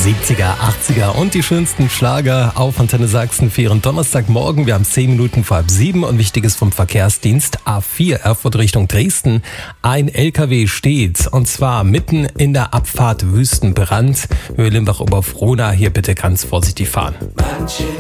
70er, 80er und die schönsten Schlager auf Antenne Sachsen für Ihren Donnerstagmorgen. Wir haben 10 Minuten vor halb 7 und Wichtiges vom Verkehrsdienst A4 Erfurt Richtung Dresden. Ein LKW steht und zwar mitten in der Abfahrt Wüstenbrand. Höhe Limbach-Oberfrohna, hier bitte ganz vorsichtig fahren. Manche